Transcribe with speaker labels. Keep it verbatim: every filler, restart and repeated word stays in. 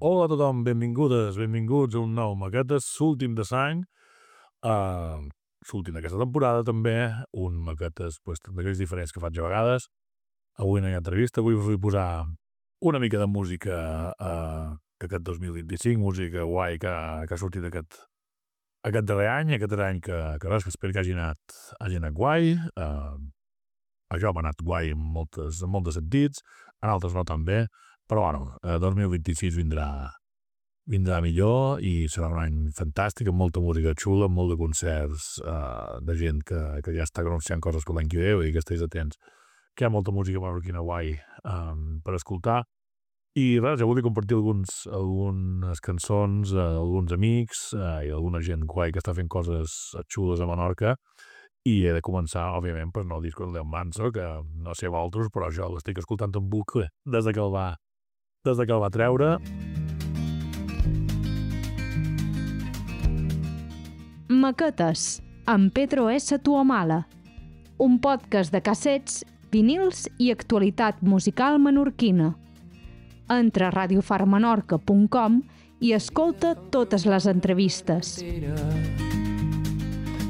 Speaker 1: Hola a tothom, benvingudes, benvinguts a un nou Maquetes, l'últim de l'any, uh, l'últim d'aquesta temporada també, un Maquetes pues, d'aquells diferents que faig a vegades. Avui no hi ha entrevista, avui us vull posar una mica de música uh, d'aquest dos mil vint-i-cinc, música guai que, que ha sortit aquest, aquest darrer any, aquest darrer any que, que res, que espero que hagi anat, hagi anat guai. Uh, això m'ha anat guai en, moltes, en molts sentits, en altres no tan bé. Però, bueno, eh, dos mil vint-i-sis vindrà, vindrà millor i serà un any fantàstic, amb molta música xula, amb molt de concerts eh, de gent que, que ja està anunciant coses per l'any que ve i que estiguis atents, que hi ha molta música marroquina guai um, per escoltar. I res, ja vull compartir alguns, algunes cançons, eh, alguns amics eh, i alguna gent guai que està fent coses xules a Menorca. I he de començar, òbviament, per no disco del Manso, que no sé vosaltres, però jo l'estic escoltant en bucle des de que el va des de que el va treure.
Speaker 2: Maquetes, amb Pedro S. Tuamala, un podcast de cassets, vinils i actualitat musical menorquina. Entra a radio far menorca punt com i escolta totes les entrevistes.